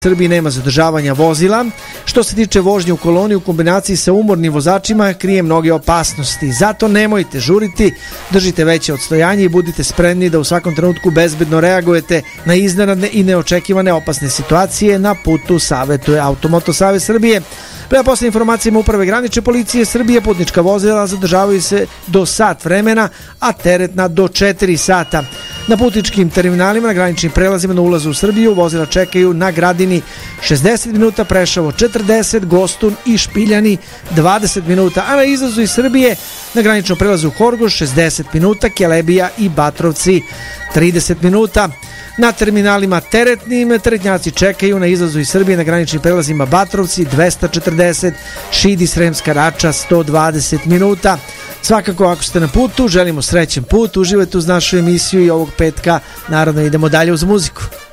Srbiji nema zadržavanja vozila. Što se tiče vožnje u koloni u kombinaciji sa umornim vozačima krije mnoge opasnosti. Zato nemojte žuriti, držite veće odstojanje i budite spremni da u svakom trenutku bezbedno reagujete na iznenadne i neočekivane opasne situacije na putu, savetuje Automoto Savez Srbije. Prema poslednjim informacijama Uprave granične policije Srbije, putnička vozila zadržavaju se do sat vremena, a teretna do 4 sata. Na putničkim terminalima, na graničnim prelazima na ulazu u Srbiju vozila čekaju na Gradini 60 minuta, Preševo 40, Gostun i Špiljani 20 minuta, a na izlazu iz Srbije na graničnom prelazu Horgoš 60 minuta, Kelebija i Batrovci 30 minuta. Na terminalima teretnim teretnjaci čekaju na izlazu iz Srbije na graničnim prelazima Batrovci 240, Šid i Sremska Rača 120 minuta. Svakako, ako ste na putu, želimo srećan put, uživajte uz našu emisiju i ovog petka naravno idemo dalje uz muziku.